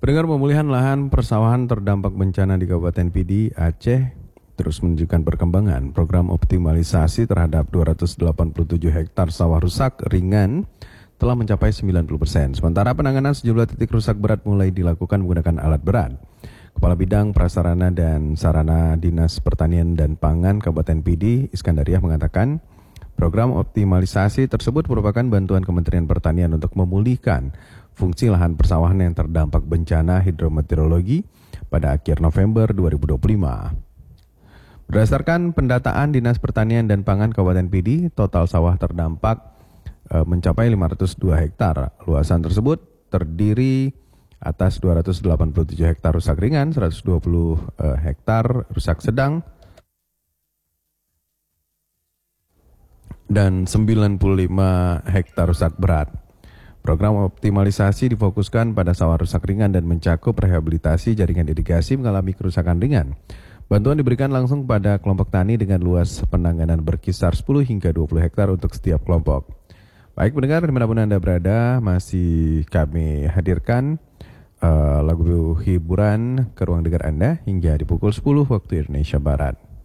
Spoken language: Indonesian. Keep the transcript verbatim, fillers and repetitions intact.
Pendengar, pemulihan lahan persawahan terdampak bencana di Kabupaten Pidi, Aceh terus menunjukkan perkembangan. Program optimalisasi terhadap dua ratus delapan puluh tujuh hektar sawah rusak ringan telah mencapai sembilan puluh persen. Sementara penanganan sejumlah titik rusak berat mulai dilakukan menggunakan alat berat. Kepala Bidang Prasarana dan Sarana Dinas Pertanian dan Pangan Kabupaten Pidi, Iskandariah, mengatakan program optimalisasi tersebut merupakan bantuan Kementerian Pertanian untuk memulihkan fungsi lahan persawahan yang terdampak bencana hidrometeorologi pada akhir November dua ribu dua puluh lima. Berdasarkan pendataan Dinas Pertanian dan Pangan Kabupaten Pidi, total sawah terdampak e, mencapai lima ratus dua hektar. Luasan tersebut terdiri atas dua ratus delapan puluh tujuh hektar rusak ringan, seratus dua puluh e, hektar rusak sedang, dan sembilan puluh lima hektar rusak berat. Program optimalisasi difokuskan pada sawah rusak ringan dan mencakup rehabilitasi jaringan irigasi mengalami kerusakan ringan. Bantuan diberikan langsung kepada kelompok tani dengan luas penanganan berkisar sepuluh hingga dua puluh hektar untuk setiap kelompok. Baik pendengar, dimanapun Anda berada, masih kami hadirkan uh, lagu hiburan ke ruang dengar Anda hingga di pukul sepuluh waktu Indonesia Barat.